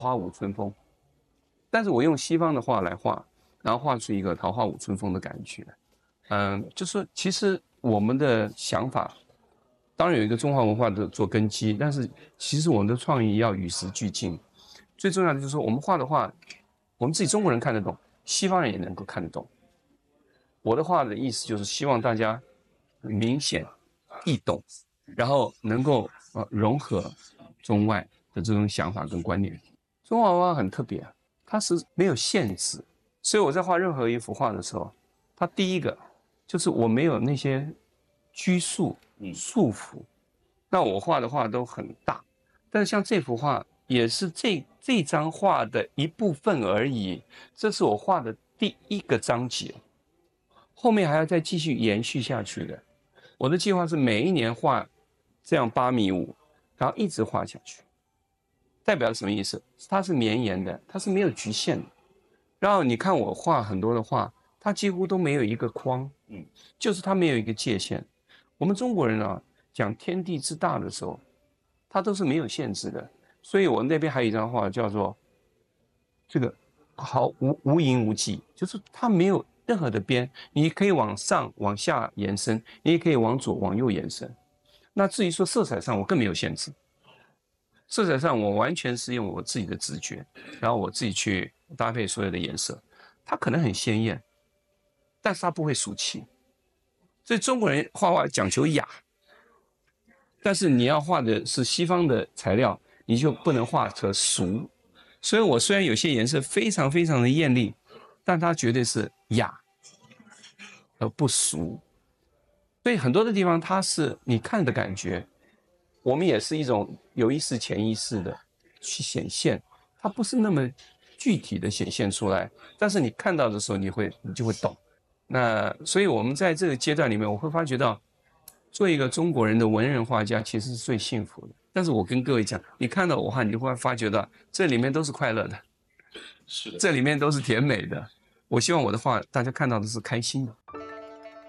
花舞春风，但是我用西方的画来画，然后画出一个桃花舞春风的感觉。就说其实我们的想法，当然有一个中华文化的做根基，但是其实我们的创意要与时俱进。最重要的就是说，我们画的画，我们自己中国人看得懂，西方人也能够看得懂。我的话的意思就是希望大家明显易懂，然后能够融合中外的这种想法跟观念。中华文化很特别，它是没有限制，所以我在画任何一幅画的时候，它第一个就是我没有那些拘束束缚。那我画的画都很大，但是像这幅画也是这张画的一部分而已，这是我画的第一个章节，后面还要再继续延续下去的。我的计划是每一年画这样8.5米，然后一直画下去。代表什么意思？它是绵延的，它是没有局限的。然后你看我画很多的画，它几乎都没有一个框，就是它没有一个界限。我们中国人啊，讲天地之大的时候，它都是没有限制的。所以我那边还有一张画叫做这个无垠无际，就是它没有任何的边，你可以往上往下延伸，你也可以往左往右延伸。那至于说色彩上，我更没有限制。色彩上，我完全是用我自己的直觉，然后我自己去搭配所有的颜色。它可能很鲜艳，但是它不会俗气。所以中国人画画讲求雅，但是你要画的是西方的材料，你就不能画成俗。所以我虽然有些颜色非常非常的艳丽，但它绝对是雅而不俗。所以很多的地方它是你看的感觉，我们也是一种有意识潜意识的去显现，它不是那么具体的显现出来，但是你看到的时候你就会懂。那所以我们在这个阶段里面，我会发觉到做一个中国人的文人画家其实是最幸福的。但是我跟各位讲，你看到我画，你就会发觉到这里面都是快乐的， 是的， 这里面都是甜美的。我希望我的画大家看到的是开心的。